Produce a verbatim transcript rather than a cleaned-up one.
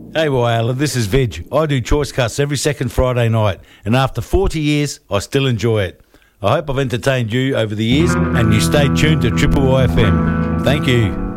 Hey, Y Alan, this is Veg. I do Choice Cuts every second Friday night, and after forty years, I still enjoy it. I hope I've entertained you over the years, and you stay tuned to Triple Y F M. Thank you.